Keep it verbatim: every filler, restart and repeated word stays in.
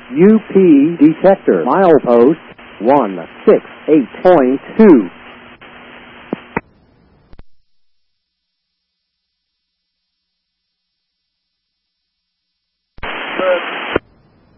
U P detector, milepost one six eight point two.